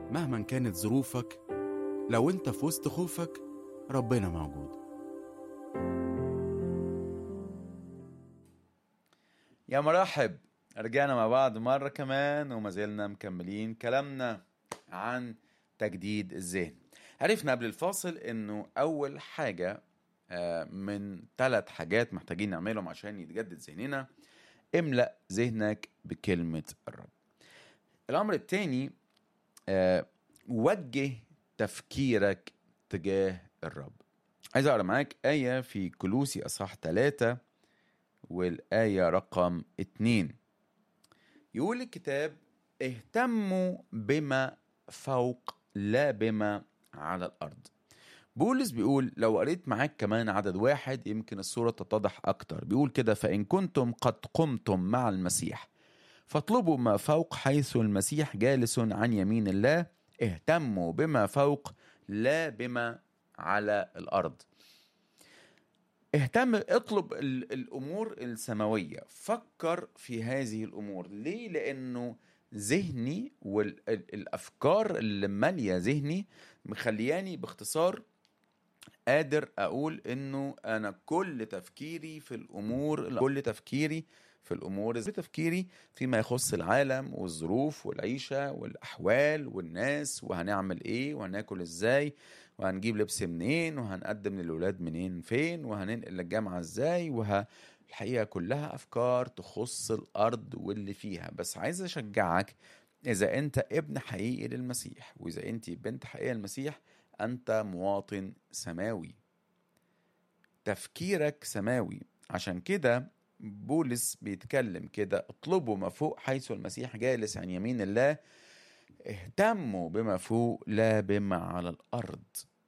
مهما كانت ظروفك، لو انت في وسط خوفك ربنا موجود. يا مرحب، رجعنا مع بعض مرة كمان وما زلنا مكملين كلامنا عن تجديد الذهن. عرفنا قبل الفاصل انه اول حاجة من 3 حاجات محتاجين نعملهم عشان يتجدد ذهننا: املأ ذهنك بكلمة الرب. الامر الثاني، وجه تفكيرك تجاه الرب. عايز اقرا معاك آية في كولوسي اصحاح 3 والآية رقم 2. يقول الكتاب: اهتموا بما فوق لا بما على الأرض. بولس بيقول، لو قريت معاك كمان عدد 1 يمكن الصورة تتضح أكتر. بيقول كده: فإن كنتم قد قمتم مع المسيح فاطلبوا ما فوق حيث المسيح جالس عن يمين الله. اهتموا بما فوق لا بما على الأرض. اطلب الأمور السماوية، فكر في هذه الأمور. ليه؟ لأنه ذهني والأفكار اللي مالية ذهني مخلياني باختصار قادر أقول إنه أنا كل تفكيري في الأمور تفكيري فيما يخص العالم والظروف والعيشة والأحوال والناس، وهنعمل إيه وهناكل إزاي وهنجيب لبس منين وهنقدم للولاد منين فين وهننقل الجامعة إزاي. الحقيقة كلها أفكار تخص الأرض واللي فيها. بس عايز أشجعك، إذا أنت ابن حقيقي للمسيح وإذا أنت بنت حقيقية للمسيح، أنت مواطن سماوي، تفكيرك سماوي. عشان كده بولس بيتكلم كده: اطلبوا ما فوق حيث المسيح جالس عن يمين الله. اهتموا بما فوق لا بما على الأرض.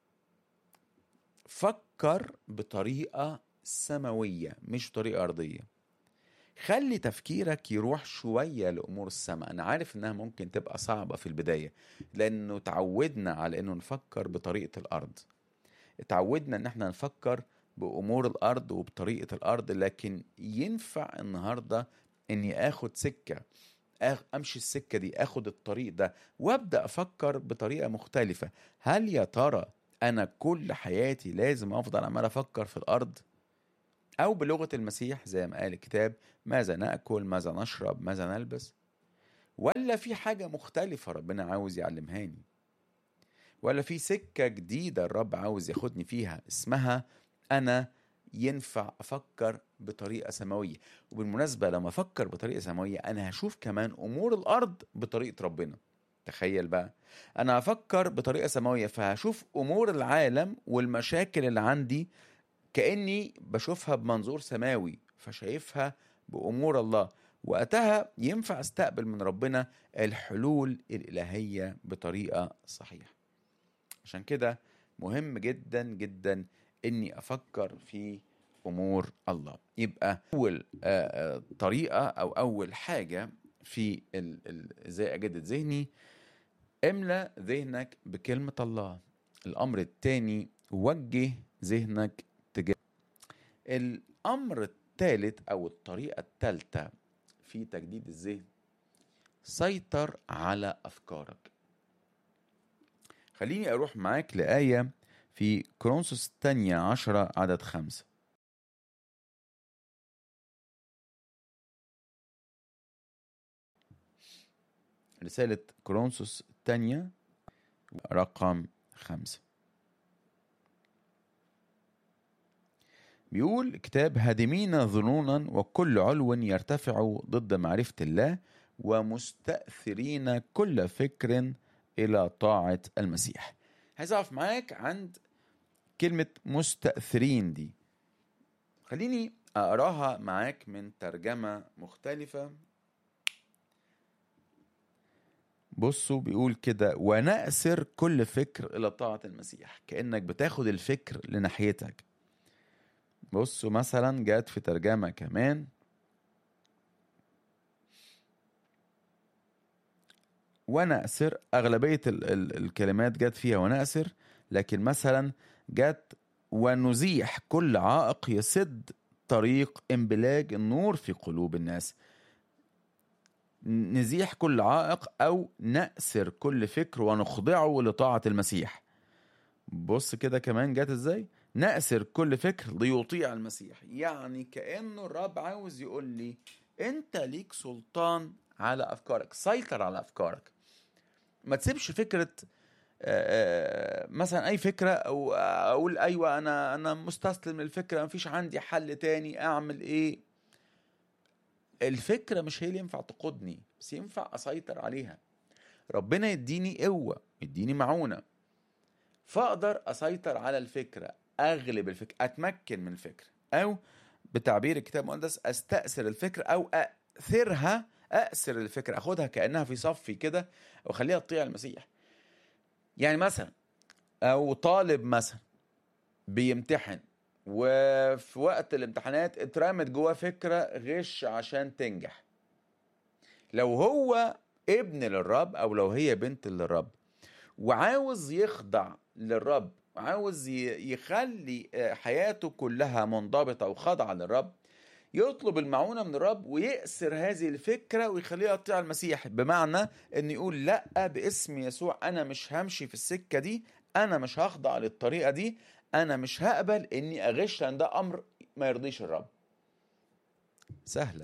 فكر بطريقة سماوية مش طريقة أرضية. خلي تفكيرك يروح شوية لأمور السماء. أنا عارف إنها ممكن تبقى صعبة في البداية، لأنه تعودنا على إنه نفكر بطريقة الأرض. تعودنا إن احنا نفكر بأمور الأرض وبطريقة الأرض. لكن ينفع النهاردة إني آخد سكة، أمشي السكة دي، آخد الطريق ده وأبدأ أفكر بطريقة مختلفة. هل يا ترى أنا كل حياتي لازم أفضل عمال أفكر في الأرض؟ أو بلغة المسيح زي ما قال الكتاب: ماذا نأكل، ماذا نشرب، ماذا نلبس؟ ولا في حاجة مختلفة ربنا عاوز يعلمهاني؟ ولا في سكة جديدة الرب عاوز ياخدني فيها اسمها أنا ينفع أفكر بطريقة سماوية؟ وبالمناسبة لما أفكر بطريقة سماوية أنا هشوف كمان أمور الأرض بطريقة ربنا. تخيل بقى، أنا أفكر بطريقة سماوية فهشوف أمور العالم والمشاكل اللي عندي كأني بشوفها بمنظور سماوي، فشايفها بأمور الله. وقتها ينفع استقبل من ربنا الحلول الإلهية بطريقة صحيحة. عشان كده مهم جدا جدا اني افكر في امور الله. يبقى اول طريقة او اول حاجة في ازاي اجدد ذهني: املأ ذهنك بكلمة الله. الامر الثاني: وجه ذهنك تجاه. الامر الثالث او الطريقة الثالثة في تجديد الذهن: سيطر على افكارك. خليني أروح معاك لآية في كورنثوس الثانية 10 عدد 5. رسالة كورنثوس الثانية رقم 5 بيقول الكتاب: هادمين ظنونا وكل علو يرتفع ضد معرفة الله ومستأثرين كل فكر إلى طاعة المسيح. عايز أقف معاك عند كلمة مستأثرين دي. خليني أقراها معاك من ترجمة مختلفة. بصوا بيقول كده: ونأسر كل فكر إلى طاعة المسيح. كأنك بتاخد الفكر لناحيتك. بصوا مثلا جات في ترجمة كمان: ونأسر. أغلبية الكلمات جات فيها ونأسر، لكن مثلا جات ونزيح كل عائق يسد طريق انبلاج النور في قلوب الناس. نزيح كل عائق أو نأسر كل فكر ونخضعه لطاعة المسيح. بص كده كمان جات ازاي، نأسر كل فكر ليطيع المسيح. يعني كأنه الرب عاوز يقول لي انت ليك سلطان على أفكارك، سيطر على أفكارك. ما تسيبش فكرة مثلا اي فكره، او اقول ايوه انا مستسلم للفكره، مفيش عندي حل تاني، اعمل ايه؟ الفكره مش هي اللي ينفع تقودني، بس ينفع اسيطر عليها. ربنا يديني قوه، يديني معونه، فاقدر اسيطر على الفكره، اغلب الفكره، اتمكن من الفكره، او بتعبير الكتاب المقدس استأثر الفكره او اثرها، اأسر الفكره، اخدها كأنها في صفي كده واخليها تطيع المسيح. يعني مثلا او طالب مثلا بيمتحن، وفي وقت الامتحانات اترمت جواه فكرة غش عشان تنجح. لو هو ابن للرب او لو هي بنت للرب وعاوز يخضع للرب، وعاوز يخلي حياته كلها منضبطة وخاضعة للرب، يطلب المعونة من الرب ويأسر هذه الفكرة ويخليها تطيع المسيح. بمعنى ان يقول لا، باسم يسوع انا مش همشي في السكة دي، انا مش هخضع للطريقة دي، انا مش هقبل اني اغش، لان ده امر ما يرضيش الرب. سهلة.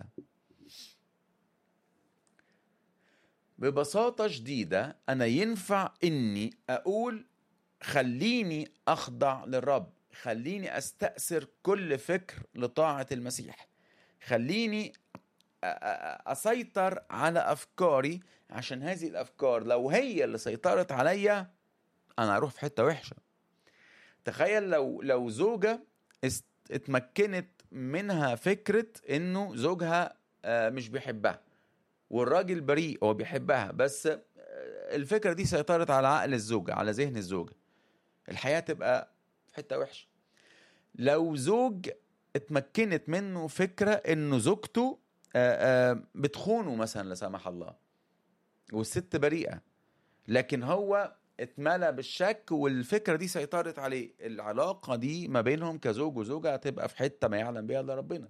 ببساطة شديدة انا ينفع اني اقول خليني اخضع للرب، خليني استأثر كل فكر لطاعة المسيح، خليني اسيطر على افكاري، عشان هذه الافكار لو هي اللي سيطرت عليا انا اروح في حتة وحشة. تخيل لو زوجة اتمكنت منها فكرة انه زوجها مش بيحبها، والراجل بريء هو بيحبها، بس الفكرة دي سيطرت على عقل الزوجة، على ذهن الزوجة، الحياة تبقى في حتة وحشة. لو زوج اتمكنت منه فكرة انه زوجته بتخونه مثلا لا سمح الله، والست بريئة، لكن هو اتملى بالشك والفكرة دي سيطرت عليه، العلاقة دي ما بينهم كزوج وزوجة هتبقى في حتة ما يعلم بها الا ربنا.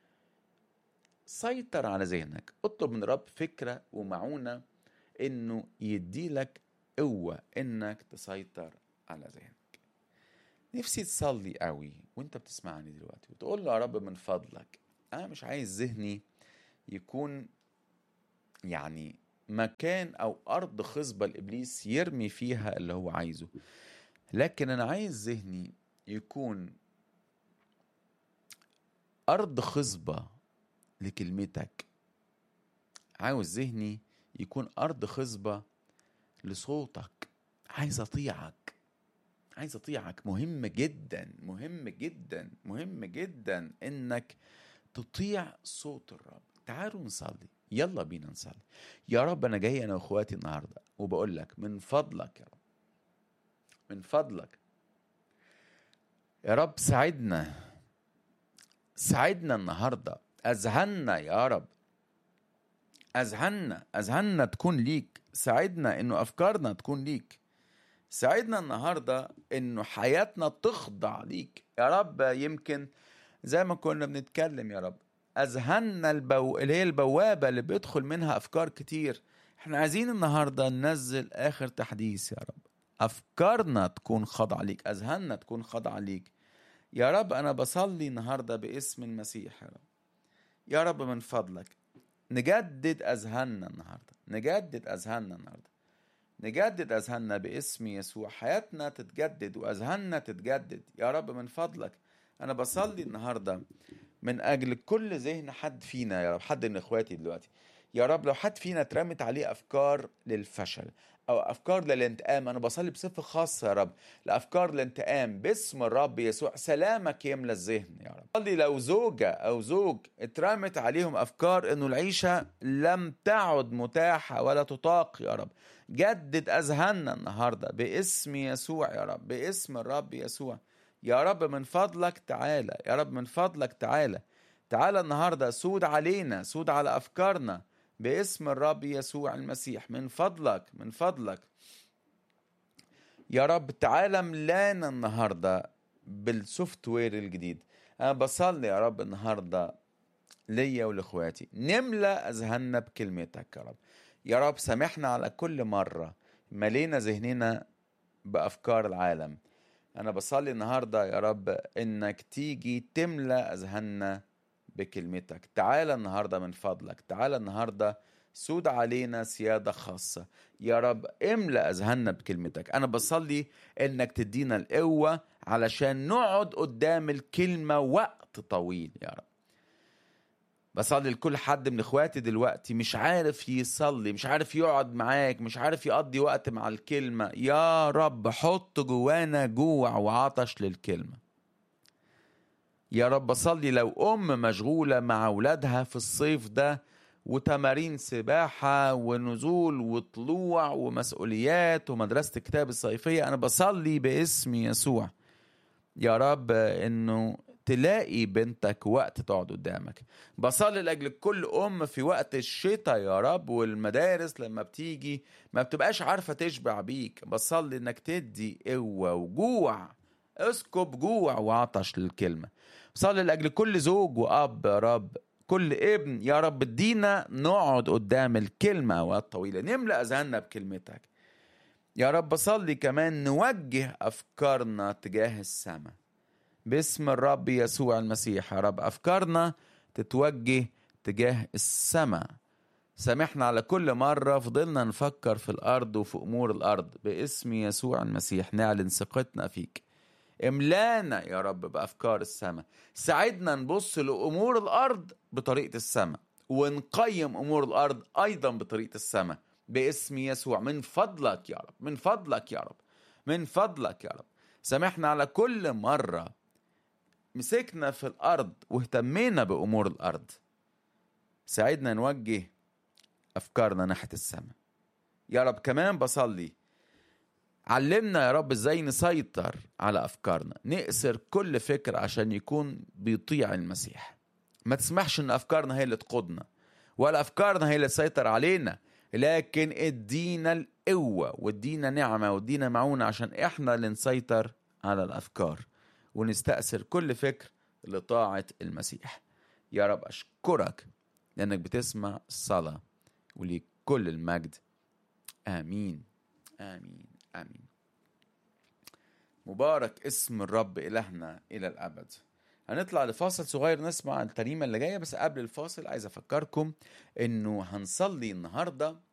سيطر على ذهنك، اطلب من رب فكرة ومعونة انه يديلك قوة انك تسيطر على ذهنك. نفسي تصلي قوي وانت بتسمعني دلوقتي وتقول له يا رب من فضلك انا مش عايز ذهني يكون يعني مكان او ارض خصبة لابليس يرمي فيها اللي هو عايزه، لكن انا عايز ذهني يكون ارض خصبة لكلمتك. عاوز ذهني يكون ارض خصبة لصوتك. عايز اطيعك، عايز اطيعك. مهم جدا مهم جدا مهم جدا انك تطيع صوت الرب. تعالوا نصلي، يلا بينا نصلي. يا رب انا جاي انا واخواتي النهارده وبقول لك من فضلك يا رب، من فضلك يا رب ساعدنا، ساعدنا النهارده، اذهلنا يا رب، اذهلنا تكون ليك، ساعدنا انه افكارنا تكون ليك، ساعدنا النهارده انه حياتنا تخضع ليك يا رب. يمكن زي ما كنا بنتكلم يا رب، اذهلنا اللي هي البوابه اللي بيدخل منها افكار كتير. احنا عايزين النهارده ننزل اخر تحديث يا رب، افكارنا تكون خاضعه ليك، اذهاننا تكون خاضعه ليك يا رب. انا بصلي النهارده باسم المسيح يا رب، يا رب من فضلك نجدد اذهاننا النهارده، نجدد اذهاننا النهارده، نجدد اذهاننا باسم يسوع. حياتنا تتجدد واذهاننا تتجدد يا رب من فضلك. انا بصلي النهارده من اجل كل ذهن حد فينا يا رب، حد من اخواتي دلوقتي يا رب، لو حد فينا اترمت عليه افكار للفشل او افكار للانتقام، انا بصلي بصفه خاصه يا رب لافكار الانتقام باسم الرب يسوع. سلامك يملى الذهن يا رب. بصلي لو زوجه او زوج اترمت عليهم افكار انه العيشه لم تعد متاحه ولا تطاق يا رب، جدد اذهاننا النهارده باسم يسوع يا رب، باسم الرب يسوع يا رب. من فضلك تعالى يا رب، من فضلك تعالى، تعالى النهارده سود علينا، سود على افكارنا باسم الرب يسوع المسيح. من فضلك من فضلك يا رب تعالى ملانا النهارده بالسوفت وير الجديد. انا بصلي يا رب النهارده ليا ولإخواتي. نملى أذهاننا بكلمتك يا رب. يا رب سامحنا على كل مرة ملينا ذهننا بأفكار العالم. أنا بصلي النهاردة يا رب إنك تيجي تملى أذهاننا بكلمتك. تعالى النهاردة من فضلك، تعالى النهاردة سود علينا سيادة خاصة يا رب. املأ أذهاننا بكلمتك. أنا بصلي إنك تدينا القوة علشان نقعد قدام الكلمة وقت طويل يا رب. بصلي لكل حد من اخواتي دلوقتي مش عارف يصلي، مش عارف يقعد معاك، مش عارف يقضي وقت مع الكلمة. يا رب حط جوانا جوع وعطش للكلمة يا رب. بصلي لو مشغولة مع أولادها في الصيف ده، وتمارين سباحة ونزول وطلوع ومسؤوليات ومدرسة الكتاب الصيفية، أنا بصلي باسم يسوع يا رب إنه تلاقي بنتك وقت تقعد قدامك. بصلي لأجل كل في وقت الشتاء يا رب، والمدارس لما بتيجي ما بتبقاش عارفة تشبع بيك. بصلي إنك تدي قوة وجوع، اسكب جوع وعطش للكلمة. بصلي لأجل كل زوج وأب يا رب، كل ابن يا رب، ادينا نقعد قدام الكلمة أوقات طويلة، نملأ أذهاننا بكلمتك يا رب. بصلي كمان نوجه أفكارنا تجاه السماء باسم الرب يسوع المسيح يا رب. أفكارنا تتوجه تجاه السماء. سامحنا على كل مرة فضلنا نفكر في الأرض وفي أمور الأرض. باسم يسوع المسيح نعلن ثقتنا فيك. املانا يا رب بأفكار السماء. ساعدنا نبص لأمور الأرض بطريقة السماء، ونقيم أمور الأرض أيضا بطريقة السماء باسم يسوع. من فضلك يا رب، من فضلك يا رب، من فضلك يا رب. سامحنا على كل مرة مسكنا في الأرض واهتمينا بأمور الأرض. ساعدنا نوجه أفكارنا ناحية السماء يا رب. كمان بصلي علمنا يا رب ازاي نسيطر على أفكارنا، نأسر كل فكر عشان يكون بيطيع المسيح. ما تسمحش ان أفكارنا هي اللي تقودنا، ولا أفكارنا هي اللي تسيطر علينا، لكن ادينا القوة وادينا نعمة وادينا معونة عشان احنا اللي نسيطر على الأفكار ونستأثر كل فكر لطاعة المسيح يا رب. أشكرك لأنك بتسمع الصلاة، وليك كل المجد. آمين آمين آمين. مبارك اسم الرب إلهنا إلى الأبد. هنطلع لفاصل صغير نسمع الترنيمة اللي جاية، بس قبل الفاصل عايز أفكركم إنه هنصلي النهاردة